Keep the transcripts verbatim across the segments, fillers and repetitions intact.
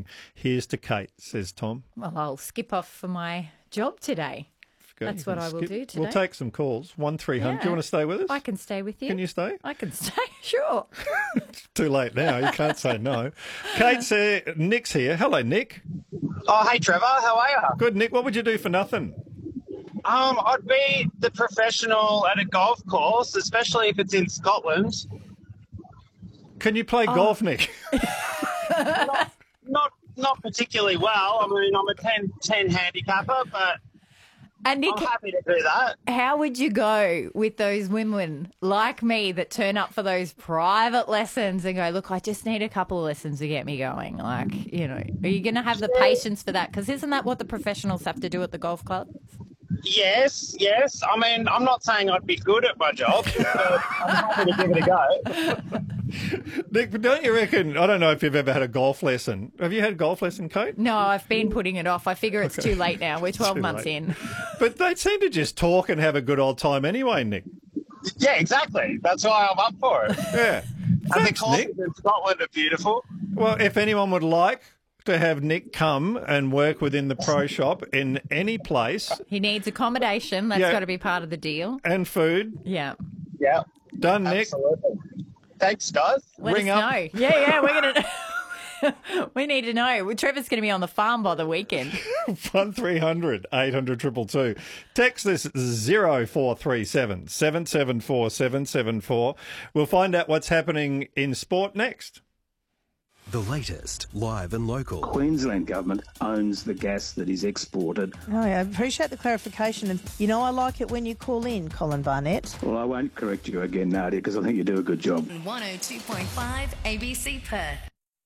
morning. Here's to Kate, says Tom. Well, I'll skip off for my job today. Okay, That's what I will skip. do today. We'll take some calls. one three hundred. Yeah. Do you want to stay with us? I can stay with you. Can you stay? I can stay, sure. It's too late now. You can't say no. Kate's here. Nick's here. Hello, Nick. Oh, hey, Trevor. How are you? Good, Nick. What would you do for nothing? Um, I'd be the professional at a golf course, especially if it's in Scotland. Can you play Oh. golf, Nick? not, not not particularly well. I mean, I'm a ten, ten handicapper, but And Nick, I'm happy to do that. how would you go with those women like me that turn up for those private lessons and go, look, I just need a couple of lessons to get me going? Like, you know, are you going to have the patience for that? Because isn't that what the professionals have to do at the golf club? Yes, yes. I mean, I'm not saying I'd be good at my job, but I'm happy to give it a go. Nick, but don't you reckon, I don't know if you've ever had a golf lesson. Have you had a golf lesson, Kate? No, I've been putting it off. I figure it's too late now. We're twelve Too months late. in. But they seem to just talk and have a good old time anyway, Nick. Yeah, exactly. That's why I'm up for it. Yeah. And the Thanks, courses Nick. in Scotland are beautiful. Well, if anyone would like to have Nick come and work within the pro shop in any place He needs accommodation. That's Yeah. got to be part of the deal. and food, Yeah. Yeah, done, Nick. absolutely. Thanks, guys. Let Ring us up. know. Yeah, yeah, we're going to... We need to know. Well, Trevor's going to be on the farm by the weekend. one three hundred eight hundred two two two. Text this zero four three seven seven seven four seven seven four. We'll find out what's happening in sport next. The latest, live and local. Queensland government owns the gas that is exported. Oh, yeah, I appreciate the clarification. And, you know, I like it when you call in, Colin Barnett. Well, I won't correct you again, Nadia, because I think you do a good job. one oh two point five A B C Perth.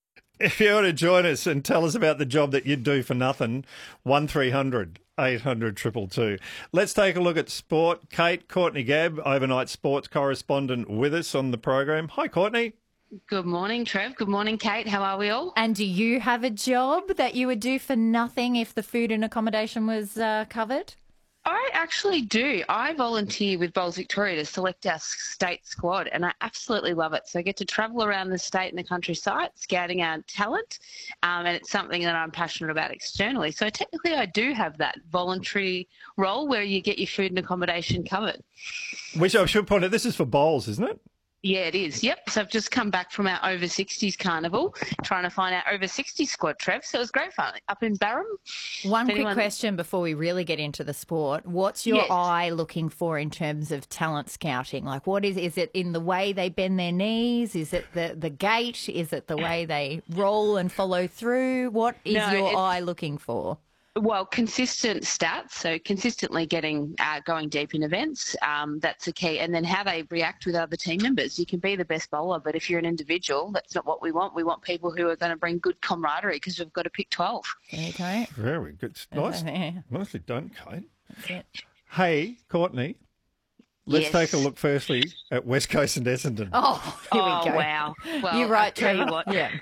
If you want to join us and tell us about the job that you'd do for nothing, one three hundred eight hundred two two two. Let's take a look at sport. Kate, Courtney Gabb, overnight sports correspondent with us on the program. Hi, Courtney. Good morning, Trev. Good morning, Kate. How are we all? And do you have a job that you would do for nothing if the food and accommodation was uh, covered? I actually do. I volunteer with Bowls Victoria to select our state squad, and I absolutely love it. So I get to travel around the state and the countryside, scouting our talent, um, and it's something that I'm passionate about externally. So technically I do have that voluntary role where you get your food and accommodation covered. Which I should point out, this is for bowls, isn't it? Yeah, it is. Yep. So I've just come back from our over sixties carnival, trying to find our over sixties squad, Trev. So it was great fun up in Barham. One If quick anyone- question before we really get into the sport. What's your Yes. eye looking for in terms of talent scouting? Like, what is, is it in the way they bend their knees? Is it the, the gait? Is it the way they roll and follow through? What is No, your it's- eye looking for? Well, consistent stats, so consistently getting uh, going deep in events, um, that's the key. And then how they react with other team members. You can be the best bowler, but if you're an individual, that's not what we want. We want people who are going to bring good camaraderie because we've got to pick twelve. Okay. Very good. Nice. Yeah. Nicely done, Kate. That's it. Hey, Courtney, let's Yes. take a look firstly at West Coast and Essendon. Oh, here oh, we go. wow. Well, You're right, I tell you Trevor. what, Yeah.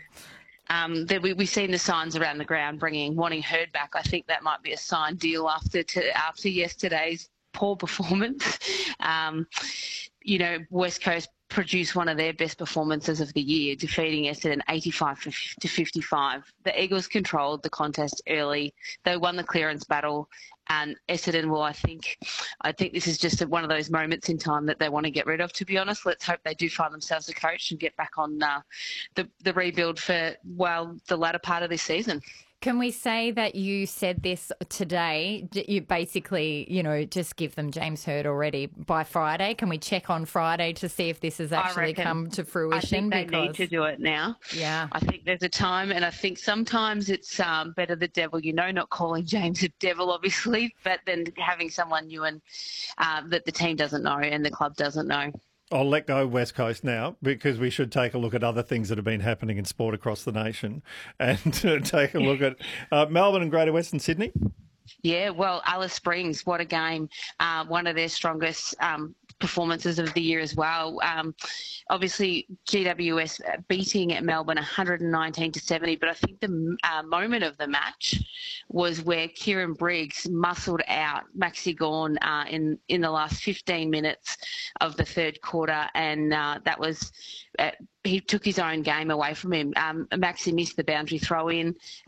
Um, that we, we've seen the signs around the ground bringing, wanting Hurd back. I think that might be a signed deal after to, after yesterday's poor performance. Um, you know, West Coast produced one of their best performances of the year, defeating Essendon eighty-five to fifty-five. The Eagles controlled the contest early. They won the clearance battle. And Essendon will, I think, I think this is just one of those moments in time that they want to get rid of, to be honest. Let's hope they do find themselves a coach and get back on uh, the, the rebuild for, well, the latter part of this season. Can we say that you said this today? D- You basically, you know, just give them James Hurd already by Friday. Can we check on Friday to see if this has actually reckon- come to I fruition? think they need Because- to do it now. Yeah. I think there's a time, and I think sometimes it's um, better the devil, you know, not calling James a devil, obviously, but then having someone new and um, that the team doesn't know and the club doesn't know. I'll let go West Coast now because we should take a look at other things that have been happening in sport across the nation and take a look at uh, Melbourne and Greater Western Sydney. Yeah, well, Alice Springs, what a game. Uh, one of their strongest um, performances of the year as well. Um, obviously, G W S beating at Melbourne one hundred nineteen to seventy, but I think the uh, moment of the match was where Kieran Briggs muscled out Maxi Gawn uh, in, in the last fifteen minutes of the third quarter, and uh, that was... Uh, he took his own game away from him. Um, Maxi missed the boundary throw in.